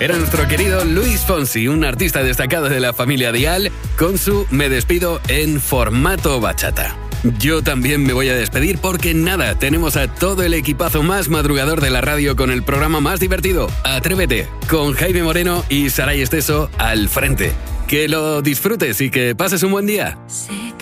Era nuestro querido Luis Fonsi, un artista destacado de la familia Dial, con su Me despido en formato bachata. Yo también me voy a despedir porque nada, tenemos a todo el equipazo más madrugador de la radio con el programa más divertido, Atrévete, con Jaime Moreno y Saray Esteso al frente. Que lo disfrutes y que pases un buen día. Sí.